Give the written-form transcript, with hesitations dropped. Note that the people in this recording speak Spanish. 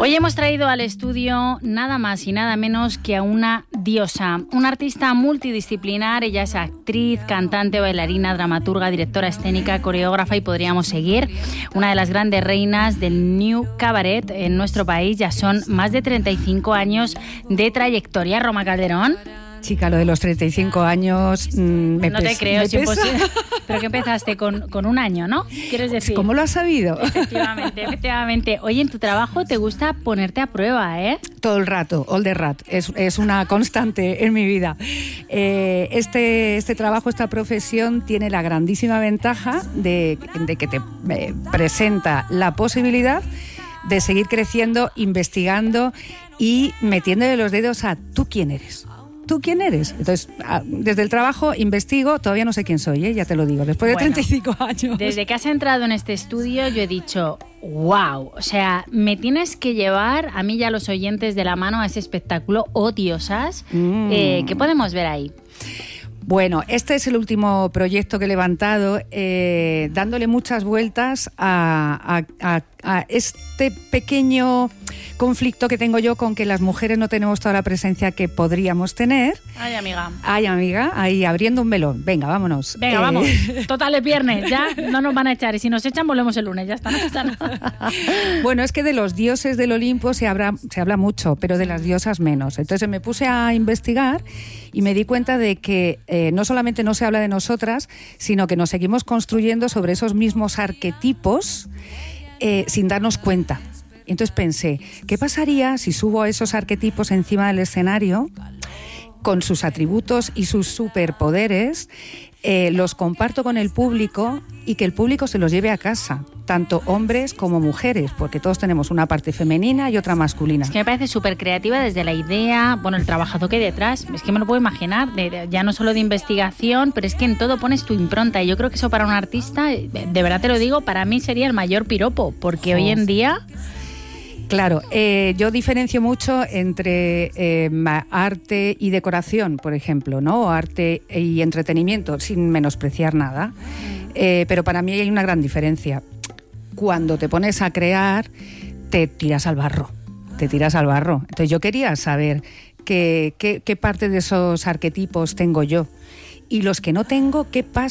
Hoy hemos traído al estudio nada más y nada menos que a una diosa, una artista multidisciplinar. Ella es actriz, cantante, bailarina, dramaturga, directora escénica, coreógrafa y podríamos seguir. Una de las grandes reinas del New Cabaret en nuestro país. Ya son más de 35 años de trayectoria. Roma Calderón. Chica, lo de los 35 años no te creo, es imposible. Pero que empezaste con un año, ¿no? ¿Quieres decir? ¿Cómo lo has sabido? Efectivamente. Oye, en tu trabajo te gusta ponerte a prueba, ¿eh? Todo el rato, all the rat. Es una constante en mi vida. Este trabajo, esta profesión tiene la grandísima ventaja de que te presenta la posibilidad de seguir creciendo, investigando y metiéndole los dedos a ¿tú quién eres? ¿Tú quién eres? Entonces, desde el trabajo investigo, todavía no sé quién soy, ya te lo digo, después de 35 años. Desde que has entrado en este estudio yo he dicho, wow, o sea, me tienes que llevar a mí y a los oyentes de la mano a ese espectáculo, Diosas, ¿qué podemos ver ahí? Bueno, este es el último proyecto que he levantado, dándole muchas vueltas a este pequeño conflicto que tengo yo con que las mujeres no tenemos toda la presencia que podríamos tener. Ay, amiga. Ay, amiga, ahí abriendo un melón. Venga, vámonos. Venga, vamos. Total, es viernes, ya no nos van a echar. Y si nos echan, volvemos el lunes, ya está, no pasa nada. Bueno, es que de los dioses del Olimpo se habla mucho, pero de las diosas menos. Entonces me puse a investigar y me di cuenta de que no solamente no se habla de nosotras, sino que nos seguimos construyendo sobre esos mismos arquetipos sin darnos cuenta. Entonces pensé, ¿qué pasaría si subo esos arquetipos encima del escenario con sus atributos y sus superpoderes, los comparto con el público y que el público se los lleve a casa, tanto hombres como mujeres, porque todos tenemos una parte femenina y otra masculina? Es que me parece súper creativa desde la idea, bueno, el trabajazo que hay detrás, es que me lo puedo imaginar, ya no solo de investigación, pero es que en todo pones tu impronta y yo creo que eso para un artista, de verdad te lo digo, para mí sería el mayor piropo, porque hoy en día... Claro, yo diferencio mucho entre arte y decoración, por ejemplo, ¿no? O arte y entretenimiento, sin menospreciar nada. Pero para mí hay una gran diferencia. Cuando te pones a crear, te tiras al barro. Entonces yo quería saber qué parte de esos arquetipos tengo yo. Y los que no tengo, ¿qué pasa